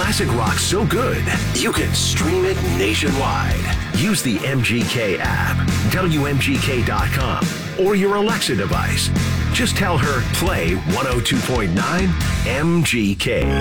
classic rock so good, you can stream it nationwide. Use the MGK app, WMGK.com, or your Alexa device. Just tell her, play 102.9 MGK.